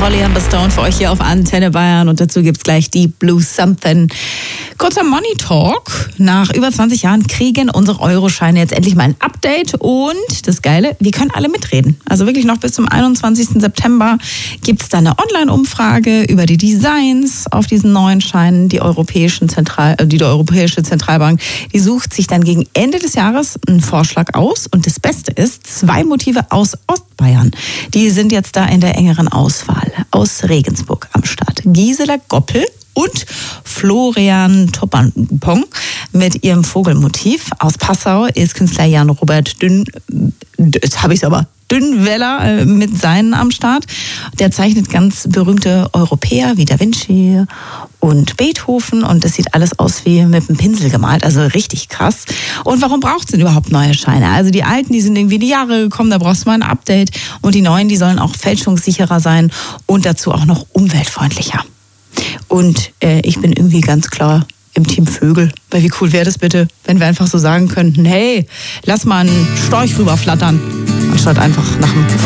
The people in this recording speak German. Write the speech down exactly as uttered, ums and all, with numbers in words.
Holly Amber Stone für euch hier auf Antenne Bayern und dazu gibt's gleich die Blue Something. Kurzer Money Talk. Nach über zwanzig Jahren kriegen unsere Euroscheine jetzt endlich mal ein Update und das Geile, wir können alle mitreden. Also wirklich noch bis zum einundzwanzigsten September gibt's da eine Online-Umfrage über die Designs auf diesen neuen Scheinen. Die europäischen Zentral, die, die Europäische Zentralbank, die sucht sich dann gegen Ende des Jahres einen Vorschlag aus und das Beste ist, zwei Motive aus Ostbayern. Die sind jetzt da in der engeren Auswahl. Aus Regensburg am Start. Gisela Goppel und Florian Toppampong mit ihrem Vogelmotiv. Aus Passau ist Künstler Jan Robert Dünn, jetzt habe ich es aber, Dünnweller mit seinen am Start. Der zeichnet ganz berühmte Europäer wie Da Vinci und Beethoven und das sieht alles aus wie mit einem Pinsel gemalt, also richtig krass. Und warum braucht es denn überhaupt neue Scheine? Also die alten, die sind irgendwie die Jahre gekommen, da brauchst du mal ein Update und die neuen, die sollen auch fälschungssicherer sein und dazu auch noch umweltfreundlicher. Und äh, ich bin irgendwie ganz klar im Team Vögel. Weil wie cool wäre das bitte, wenn wir einfach so sagen könnten, hey, lass mal einen Storch rüberflattern, anstatt einfach nach dem